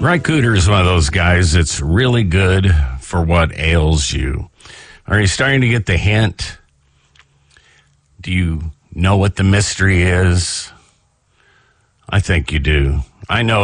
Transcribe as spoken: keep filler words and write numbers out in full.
Ry Cooder is one of those guys that's really good for what ails you. Are you starting to get the hint? Do you know what the mystery is? I think you do. I know